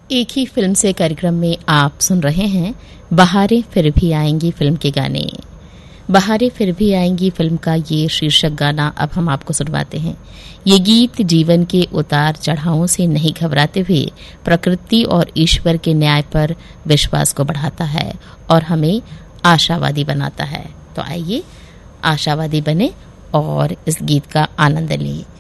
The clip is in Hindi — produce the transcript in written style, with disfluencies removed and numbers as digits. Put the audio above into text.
एक ही फिल्म से कार्यक्रम में आप सुन रहे हैं बहारें फिर भी आएंगी फिल्म के गाने। बहारें फिर भी आएंगी फिल्म का ये शीर्षक गाना अब हम आपको सुनवाते हैं। ये गीत जीवन के उतार चढ़ावों से नहीं घबराते हुए प्रकृति और ईश्वर के न्याय पर विश्वास को बढ़ाता है और हमें आशावादी बनाता है। तो आइए आशावादी बने और इस गीत का आनंद लें।